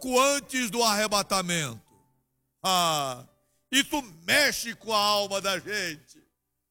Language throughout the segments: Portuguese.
pouco antes do arrebatamento. Isso mexe com a alma da gente.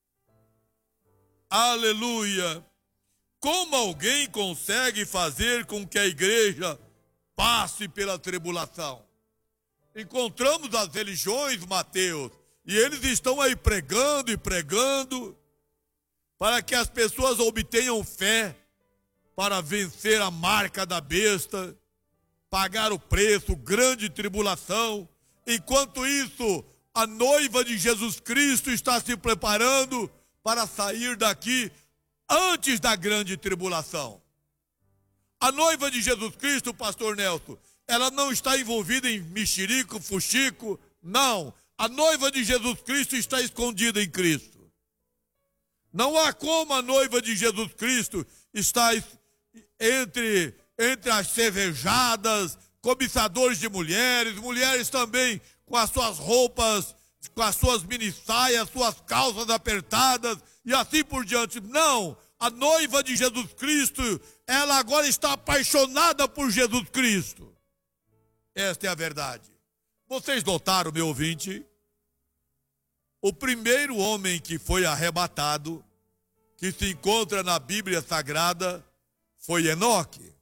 Aleluia! Como alguém consegue fazer com que a igreja passe pela tribulação? Encontramos as religiões, Mateus, e eles estão aí pregando e pregando para que as pessoas obtenham fé para vencer a marca da besta, pagar o preço, grande tribulação. Enquanto isso, a noiva de Jesus Cristo está se preparando para sair daqui antes da grande tribulação. A noiva de Jesus Cristo, pastor Nelson, ela não está envolvida em mexerico, fuxico, não. A noiva de Jesus Cristo está escondida em Cristo. Não há como a noiva de Jesus Cristo estar entre as cervejadas, cobiçadores de mulheres, mulheres também com as suas roupas, com as suas minissaias, suas calças apertadas e assim por diante. Não, a noiva de Jesus Cristo, ela agora está apaixonada por Jesus Cristo. Esta é a verdade. Vocês notaram, meu ouvinte? O primeiro homem que foi arrebatado, que se encontra na Bíblia Sagrada, foi Enoque.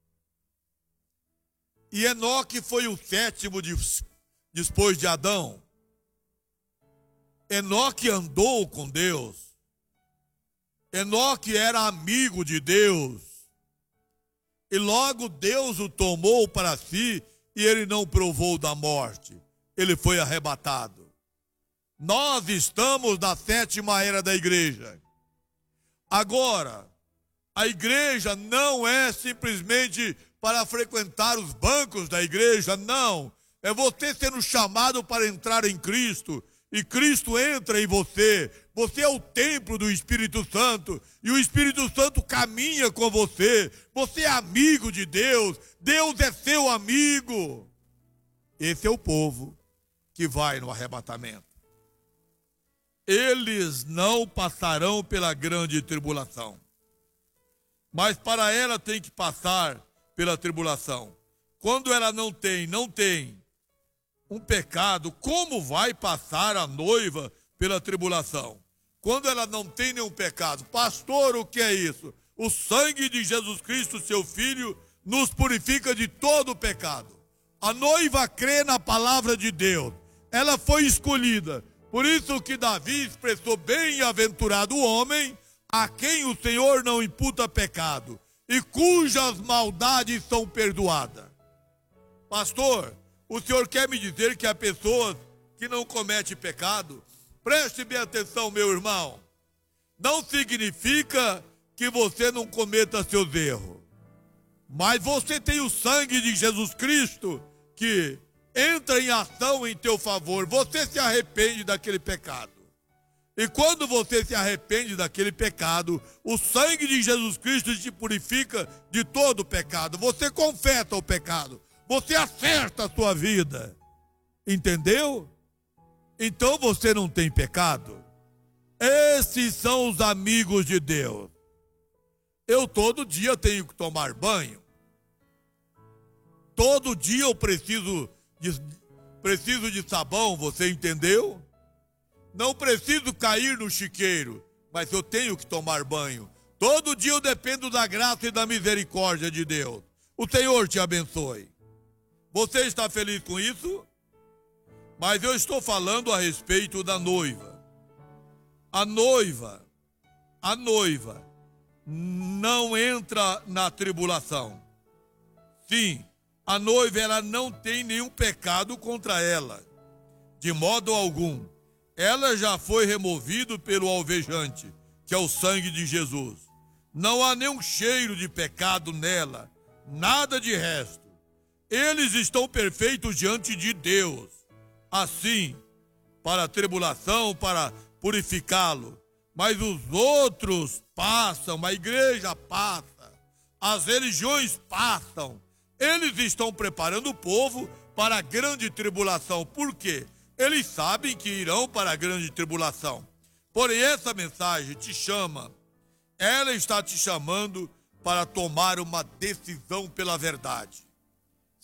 E Enoque foi o sétimo depois de Adão. Enoque andou com Deus. Enoque era amigo de Deus. E logo Deus o tomou para si e ele não provou da morte. Ele foi arrebatado. Nós estamos na sétima era da igreja. Agora, a igreja não é simplesmente para frequentar os bancos da igreja, não. É você sendo chamado para entrar em Cristo, e Cristo entra em você. Você é o templo do Espírito Santo, e o Espírito Santo caminha com você. Você é amigo de Deus, Deus é seu amigo. Esse é o povo que vai no arrebatamento. Eles não passarão pela grande tribulação, mas para ela tem que passar pela tribulação. Quando ela não tem um pecado, como vai passar a noiva pela tribulação? Quando ela não tem nenhum pecado. Pastor, o que é isso? O sangue de Jesus Cristo, seu Filho, nos purifica de todo o pecado. A noiva crê na palavra de Deus. Ela foi escolhida. Por isso que Davi expressou: bem-aventurado o homem a quem o Senhor não imputa pecado e cujas maldades são perdoadas. Pastor, o senhor quer me dizer que há pessoas que não cometem pecado? Preste bem atenção, meu irmão. Não significa que você não cometa seus erros, mas você tem o sangue de Jesus Cristo que entra em ação em teu favor. Você se arrepende daquele pecado. E quando você se arrepende daquele pecado, o sangue de Jesus Cristo te purifica de todo o pecado. Você confessa o pecado. Você acerta a sua vida. Entendeu? Então você não tem pecado. Esses são os amigos de Deus. Eu todo dia tenho que tomar banho. Todo dia eu preciso de sabão, você entendeu? Não preciso cair no chiqueiro, mas eu tenho que tomar banho. Todo dia eu dependo da graça e da misericórdia de Deus. O Senhor te abençoe. Você está feliz com isso? Mas eu estou falando a respeito da noiva. A noiva não entra na tribulação. Sim, a noiva, ela não tem nenhum pecado contra ela, de modo algum. Ela já foi removida pelo alvejante, que é o sangue de Jesus. Não há nenhum cheiro de pecado nela, nada de resto. Eles estão perfeitos diante de Deus. Assim, para a tribulação, para purificá-lo. Mas os outros passam, a igreja passa, as religiões passam. Eles estão preparando o povo para a grande tribulação. Por quê? Eles sabem que irão para a grande tribulação. Porém, essa mensagem te chama, ela está te chamando para tomar uma decisão pela verdade.